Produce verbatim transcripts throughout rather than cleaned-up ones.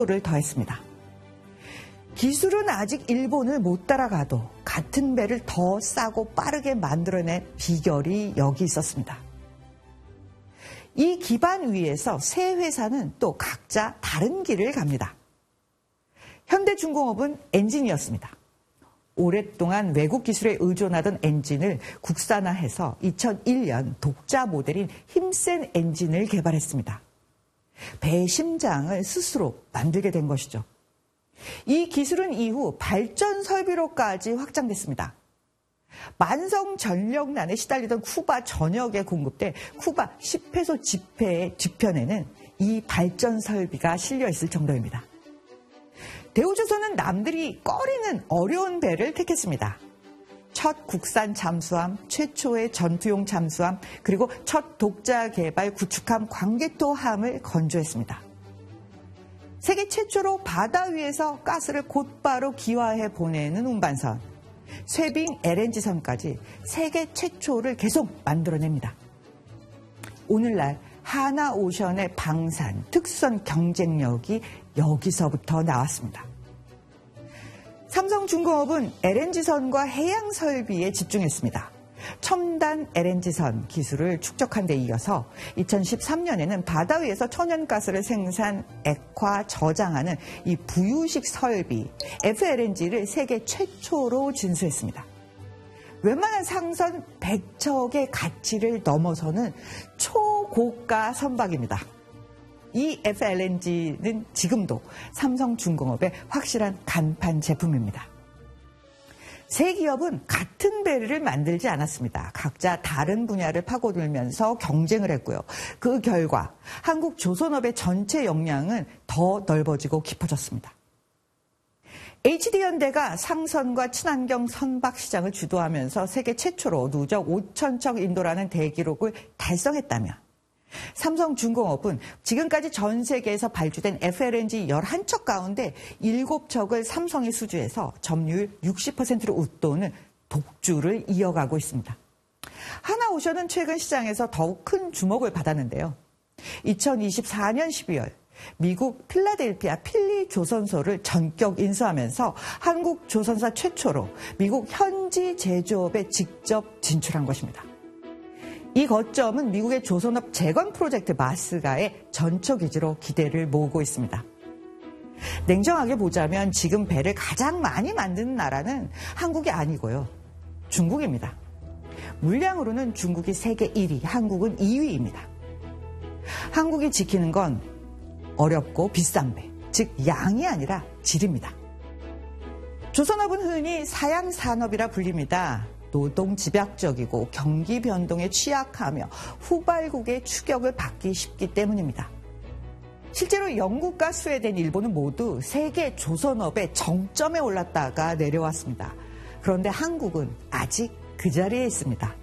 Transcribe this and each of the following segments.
를 더했습니다. 기술은 아직 일본을 못 따라가도 같은 배를 더 싸고 빠르게 만들어낸 비결이 여기 있었습니다. 이 기반 위에서 세 회사는 또 각자 다른 길을 갑니다. 현대중공업은 엔진이었습니다. 오랫동안 외국 기술에 의존하던 엔진을 국산화해서 이천일 년 독자 모델인 힘센 엔진을 개발했습니다. 배 심장을 스스로 만들게 된 것이죠. 이 기술은 이후 발전 설비로까지 확장됐습니다. 만성 전력난에 시달리던 쿠바 전역에 공급돼 쿠바 십 회소 지폐의 뒤편에는 이 발전 설비가 실려 있을 정도입니다. 대우조선은 남들이 꺼리는 어려운 배를 택했습니다. 첫 국산 잠수함, 최초의 전투용 잠수함, 그리고 첫 독자 개발 구축함 광개토함을 건조했습니다. 세계 최초로 바다 위에서 가스를 곧바로 기화해 보내는 운반선, 쇠빙 엘엔지선까지 세계 최초를 계속 만들어냅니다. 오늘날 하나오션의 방산, 특수선 경쟁력이 여기서부터 나왔습니다. 삼성중공업은 엘엔지선과 해양 설비에 집중했습니다. 첨단 엘엔지선 기술을 축적한 데 이어서 이천십삼 년에는 바다 위에서 천연가스를 생산, 액화, 저장하는 이 부유식 설비 에프엘엔지를 세계 최초로 진수했습니다. 웬만한 상선 백 척의 가치를 넘어서는 초고가 선박입니다. 이 에프엘엔지는 지금도 삼성중공업의 확실한 간판 제품입니다. 세 기업은 같은 배를 만들지 않았습니다. 각자 다른 분야를 파고들면서 경쟁을 했고요. 그 결과 한국 조선업의 전체 역량은 더 넓어지고 깊어졌습니다. 에이치디현대가 상선과 친환경 선박 시장을 주도하면서 세계 최초로 누적 오천 척 인도라는 대기록을 달성했다면 삼성중공업은 지금까지 전 세계에서 발주된 에프엘엔지 열한 척 가운데 일곱 척을 삼성이 수주해서 점유율 육십 퍼센트로 웃도는 독주를 이어가고 있습니다. 하나오션은 최근 시장에서 더욱 큰 주목을 받았는데요. 이천이십사 년 십이월 미국 필라델피아 필리 조선소를 전격 인수하면서 한국 조선사 최초로 미국 현지 제조업에 직접 진출한 것입니다. 이 거점은 미국의 조선업 재건 프로젝트 마스가의 전초 기지로 기대를 모으고 있습니다. 냉정하게 보자면 지금 배를 가장 많이 만드는 나라는 한국이 아니고요. 중국입니다. 물량으로는 중국이 세계 일 위, 한국은 이 위입니다. 한국이 지키는 건 어렵고 비싼 배, 즉 양이 아니라 질입니다. 조선업은 흔히 사양산업이라 불립니다. 노동 집약적이고 경기 변동에 취약하며 후발국의 추격을 받기 쉽기 때문입니다. 실제로 영국과 스웨덴, 일본은 모두 세계 조선업의 정점에 올랐다가 내려왔습니다. 그런데 한국은 아직 그 자리에 있습니다.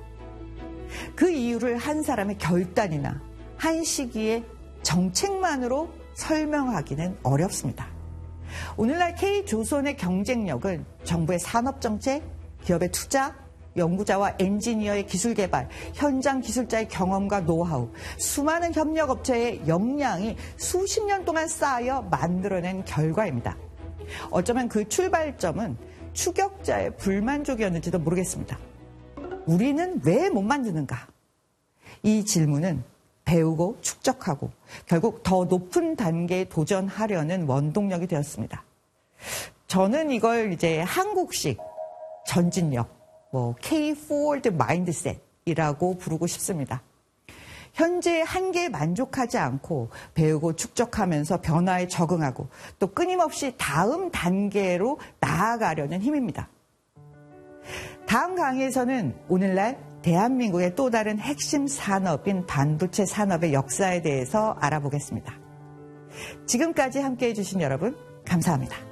그 이유를 한 사람의 결단이나 한 시기의 정책만으로 설명하기는 어렵습니다. 오늘날 K조선의 경쟁력은 정부의 산업정책, 기업의 투자, 연구자와 엔지니어의 기술 개발, 현장 기술자의 경험과 노하우, 수많은 협력업체의 역량이 수십 년 동안 쌓여 만들어낸 결과입니다. 어쩌면 그 출발점은 추격자의 불만족이었는지도 모르겠습니다. 우리는 왜 못 만드는가? 이 질문은 배우고 축적하고 결국 더 높은 단계에 도전하려는 원동력이 되었습니다. 저는 이걸 이제 한국식 전진력, 뭐 K forward mindset이라고 부르고 싶습니다. 현재 한계에 만족하지 않고 배우고 축적하면서 변화에 적응하고 또 끊임없이 다음 단계로 나아가려는 힘입니다. 다음 강의에서는 오늘날 대한민국의 또 다른 핵심 산업인 반도체 산업의 역사에 대해서 알아보겠습니다. 지금까지 함께해 주신 여러분 감사합니다.